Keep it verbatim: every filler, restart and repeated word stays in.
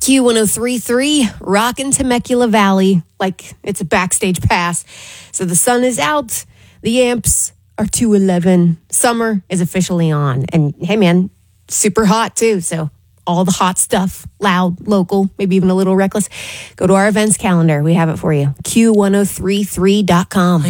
Q ten thirty-three, rockin' Temecula Valley like it's a backstage pass. So the sun is out. The amps are two eleven. Summer is officially on. And hey, man, super hot too. So all the hot stuff, loud, local, maybe even a little reckless. Go to our events calendar. We have it for you. Q ten thirty-three dot com.